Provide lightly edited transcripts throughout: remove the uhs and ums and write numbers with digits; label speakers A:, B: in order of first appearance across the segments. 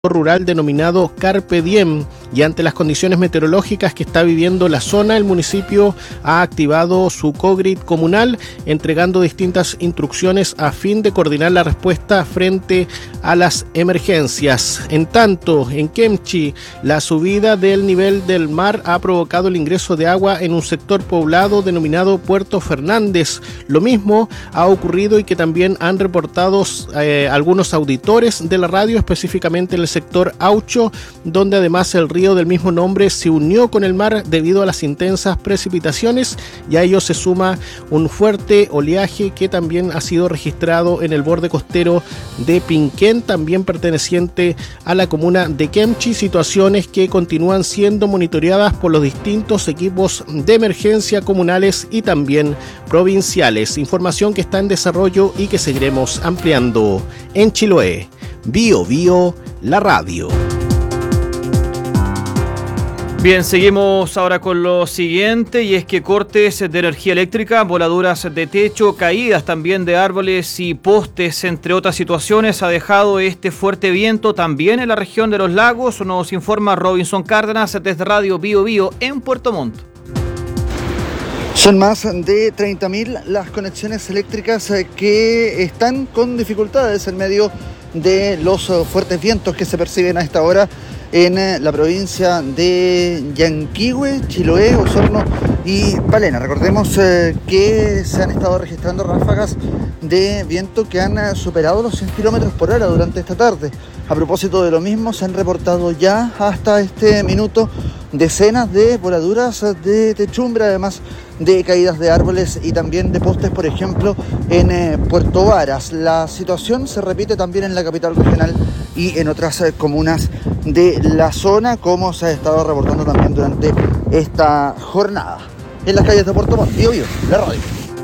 A: rural denominado Carpe Diem, y ante las condiciones meteorológicas que está viviendo la zona, el municipio ha activado su COGRID comunal, entregando distintas instrucciones a fin de coordinar la respuesta frente a las emergencias. En tanto, en Kemchi, la subida del nivel del mar ha provocado el ingreso de agua en un sector poblado denominado Puerto Fernández. Lo mismo ha ocurrido y que también han reportado algunos auditores de la radio, específicamente en el sector Aucho, donde además el río del mismo nombre se unió con el mar debido a las intensas precipitaciones, y a ello se suma un fuerte oleaje que también ha sido registrado en el borde costero de Pinquén, también perteneciente a la comuna de Kemchi, situaciones que continúan siendo monitoreadas por los distintos equipos de emergencia comunales y también provinciales. Información que está en desarrollo y que seguiremos ampliando. En Chiloé, Bio Bio, la radio.
B: Bien, seguimos ahora con lo siguiente, y es que cortes de energía eléctrica, voladuras de techo, caídas también de árboles y postes, entre otras situaciones, ha dejado este fuerte viento también en la región de los lagos. Nos informa Robinson Cárdenas desde Radio Bio Bio en Puerto Montt.
C: Son más de 30.000 las conexiones eléctricas que están con dificultades en medio de los fuertes vientos que se perciben a esta hora en la provincia de Yanquihue, Chiloé, Osorno y Palena. Recordemos que se han estado registrando ráfagas de viento que han superado los 100 km por hora durante esta tarde. A propósito de lo mismo, se han reportado ya hasta este minuto decenas de voladuras de techumbre, además de caídas de árboles y también de postes, por ejemplo, en Puerto Varas. La situación se repite también en la capital regional y en otras comunas de la zona, como se ha estado reportando también durante esta jornada. En las calles de Puerto Montt, Bio Bio, la radio.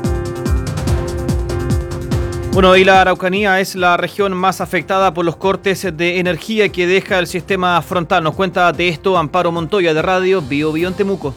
B: Bueno, y la Araucanía es la región más afectada por los cortes de energía que deja el sistema frontal. Nos cuenta de esto Amparo Montoya de Radio Bio Bio en Temuco.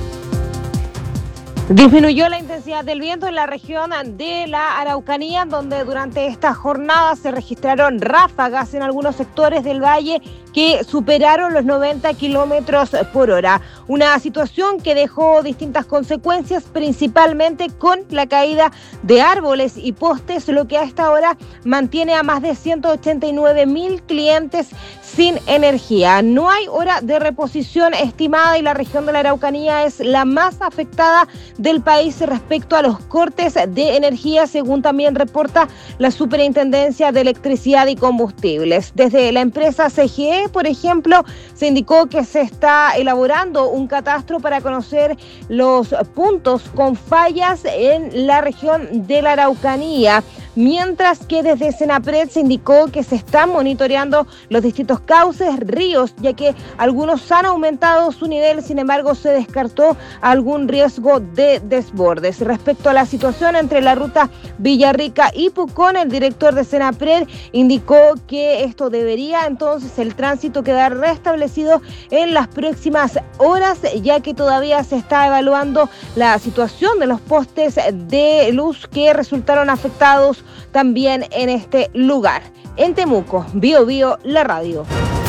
D: Disminuyó la intensidad del viento en la región de la Araucanía, donde durante esta jornada se registraron ráfagas en algunos sectores del valle que superaron los 90 kilómetros por hora. Una situación que dejó distintas consecuencias, principalmente con la caída de árboles y postes, lo que a esta hora mantiene a más de 189.000 clientes sin energía. No hay hora de reposición estimada y la región de la Araucanía es la más afectada del país respecto a los cortes de energía, según también reporta la Superintendencia de Electricidad y Combustibles. Desde la empresa CGE, por ejemplo, se indicó que se está elaborando un catastro para conocer los puntos con fallas en la región de la Araucanía, mientras que desde Senapred se indicó que se están monitoreando los distintos cauces, ríos, ya que algunos han aumentado su nivel, sin embargo se descartó algún riesgo de desbordes. Respecto a la situación entre la ruta Villarrica y Pucón, el director de Senapred indicó que esto debería entonces el tránsito quedar restablecido en las próximas horas, ya que todavía se está evaluando la situación de los postes de luz que resultaron afectados también en este lugar. En Temuco, Bio Bio, la radio.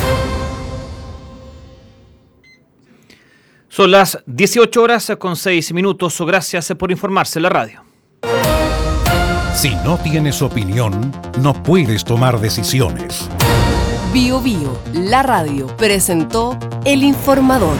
B: Son las 18:06. Gracias por informarse, la radio.
E: Si no tienes opinión, no puedes tomar decisiones.
F: Bio Bio, la radio, presentó El Informador.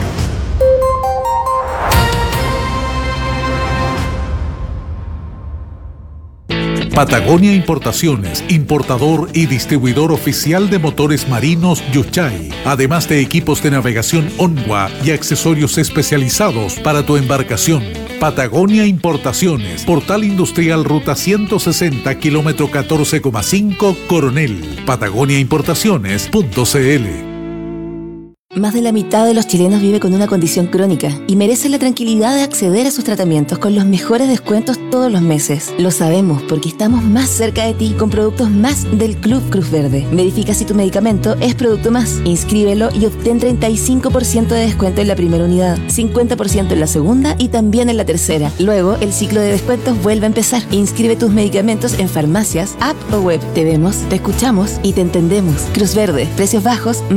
E: Patagonia Importaciones, importador y distribuidor oficial de motores marinos Yuchay, además de equipos de navegación Onwa y accesorios especializados para tu embarcación. Patagonia Importaciones, Portal Industrial Ruta 160, kilómetro 14,5, Coronel. patagoniaimportaciones.cl
G: Más de la mitad de los chilenos vive con una condición crónica y merece la tranquilidad de acceder a sus tratamientos con los mejores descuentos todos los meses. Lo sabemos porque estamos más cerca de ti con productos más del Club Cruz Verde. Verifica si tu medicamento es Producto Más. Inscríbelo y obtén 35% de descuento en la primera unidad, 50% en la segunda y también en la tercera. Luego, el ciclo de descuentos vuelve a empezar. Inscribe tus medicamentos en farmacias, app o web. Te vemos, te escuchamos y te entendemos. Cruz Verde, precios bajos,